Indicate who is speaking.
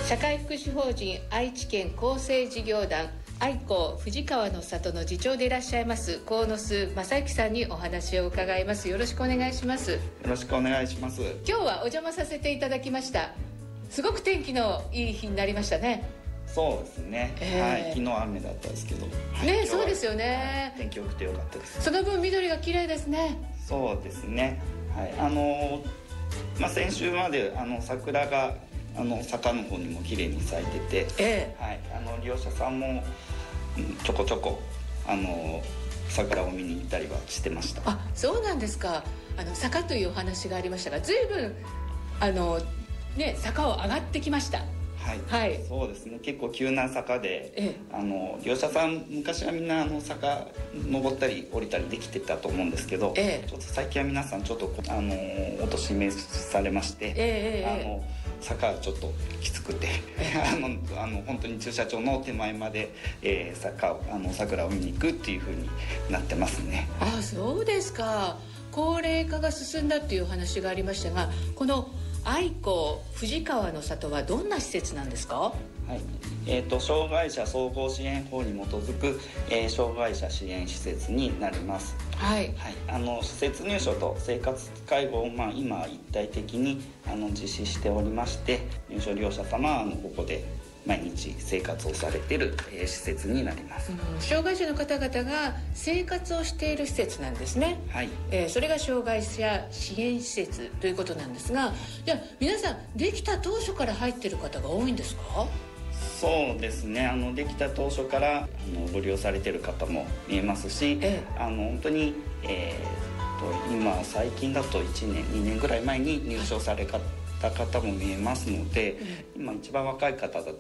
Speaker 1: 社会福祉法人愛知県厚生事業団愛子藤川の里の次長でいらっしゃいます鴻巣正幸さんにお話を伺います。よろしくお願いします。
Speaker 2: よろしくお願いします。
Speaker 1: 今日はお邪魔させていただきました。すごく天気のいい日になりましたね。
Speaker 2: そうですね、はい、昨日雨だったですけど、はい、
Speaker 1: ね、そうですよね。
Speaker 2: 天気良くてよかったです。
Speaker 1: その分緑が綺麗ですね。
Speaker 2: そうですね、はい、先週まで桜が坂の方にも綺麗に咲いてて、はい、利用者さんもちょこちょこ桜を見に行ったりはしてました。
Speaker 1: あ、そうなんですか。坂というお話がありましたが、随分坂を上がってきました。
Speaker 2: はい、はい、そうですね、結構急な坂で、利用者さん昔はみんな坂登ったり降りたりできてたと思うんですけど、ちょっと最近は皆さんちょっとお年めされまして、坂ちょっときつくて、本当に駐車場の手前まで、桜を見に行くっていう風になってますね。
Speaker 1: あ、そうですか。高齢化が進んだっていうお話がありましたが、この愛子藤川の里はどんな施設なんですか？
Speaker 2: はい、障害者総合支援法に基づく、障害者支援施設になります。はい、はい、施設入所と生活介護を、今一体的に実施しておりまして、入所利用者様はここで毎日生活をされている、施設になります。
Speaker 1: 障害者の方々が生活をしている施設なんですね。はい、それが障害者支援施設ということなんですが、じゃあ皆さんできた当初から入っている方が多いんですか？
Speaker 2: そうですね、できた当初からご利用されている方も見えますし、本当に、今最近だと1年2年ぐらい前に入所された方も見えますので、今一番若い方だと